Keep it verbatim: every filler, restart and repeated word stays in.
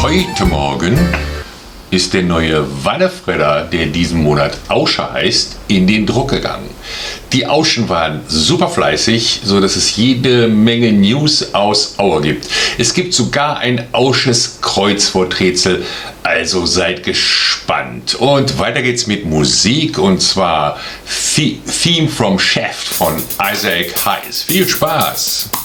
Heute Morgen ist der neue Wannefredder, der diesen Monat Ausche heißt, in den Druck gegangen. Die Auschen waren super fleißig, so dass es jede Menge News aus Aue gibt. Es gibt sogar ein Ausches Kreuzworträtsel, also seid gespannt. Und weiter geht's mit Musik, und zwar Theme from Chef von Isaac Hayes. Viel Spaß!